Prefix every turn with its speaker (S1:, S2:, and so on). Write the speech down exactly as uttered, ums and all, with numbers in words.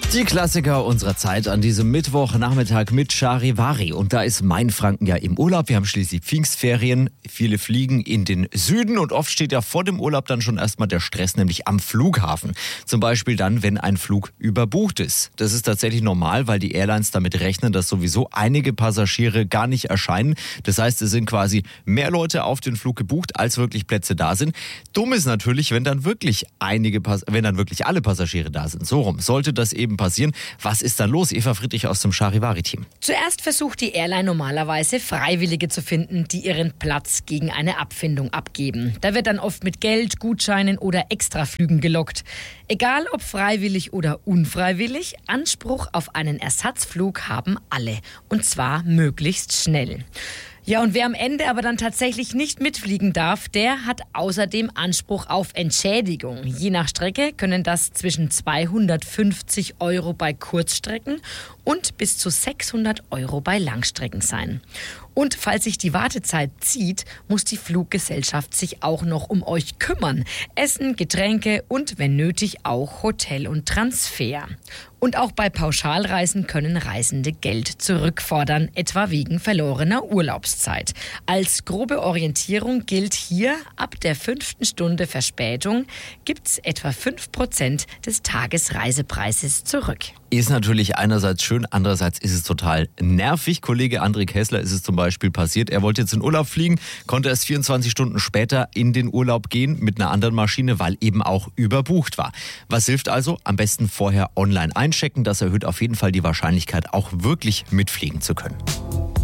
S1: Die Klassiker unserer Zeit an diesem Mittwochnachmittag mit Charivari. Und da ist Mainfranken ja im Urlaub. Wir haben schließlich Pfingstferien. Viele fliegen in den Süden und oft steht ja vor dem Urlaub dann schon erstmal der Stress, nämlich am Flughafen. Zum Beispiel dann, wenn ein Flug überbucht ist. Das ist tatsächlich normal, weil die Airlines damit rechnen, dass sowieso einige Passagiere gar nicht erscheinen. Das heißt, es sind quasi mehr Leute auf den Flug gebucht, als wirklich Plätze da sind. Dumm ist natürlich, wenn dann wirklich einige, wenn dann wirklich alle Passagiere da sind. So rum. Sollte das eben passieren. Was ist dann los? Eva Friedrich aus dem Charivari-Team.
S2: Zuerst versucht die Airline normalerweise Freiwillige zu finden, die ihren Platz gegen eine Abfindung abgeben. Da wird dann oft mit Geld, Gutscheinen oder Extraflügen gelockt. Egal ob freiwillig oder unfreiwillig, Anspruch auf einen Ersatzflug haben alle. Und zwar möglichst schnell. Ja, und wer am Ende aber dann tatsächlich nicht mitfliegen darf, der hat außerdem Anspruch auf Entschädigung. Je nach Strecke können das zwischen zweihundertfünfzig Euro bei Kurzstrecken und bis zu sechshundert Euro bei Langstrecken sein. Und falls sich die Wartezeit zieht, muss die Fluggesellschaft sich auch noch um euch kümmern. Essen, Getränke und wenn nötig auch Hotel und Transfer. Und auch bei Pauschalreisen können Reisende Geld zurückfordern, etwa wegen verlorener Urlaubszeit. Als grobe Orientierung gilt hier, ab der fünften Stunde Verspätung gibt's etwa fünf Prozent des Tagesreisepreises zurück.
S1: Ist natürlich einerseits schön, andererseits ist es total nervig. Kollege André Kessler ist es zum Beispiel passiert. Er wollte jetzt in Urlaub fliegen, konnte erst vierundzwanzig Stunden später in den Urlaub gehen mit einer anderen Maschine, weil eben auch überbucht war. Was hilft also? Am besten vorher online einchecken. Das erhöht auf jeden Fall die Wahrscheinlichkeit, auch wirklich mitfliegen zu können.